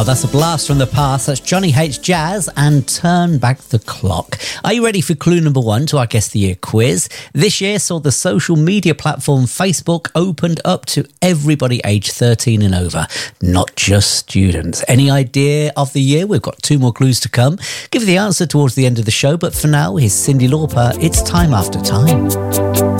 Oh, that's a blast from the past. That's Johnny Hates Jazz and Turn Back the Clock. Are you ready for clue number 1 to our Guess the Year quiz? This year saw the social media platform Facebook opened up to everybody aged 13 and over, not just students. Any idea of the year? We've got 2 more clues to come. Give you the answer towards the end of the show, but for now, here's Cyndi Lauper. It's Time After Time.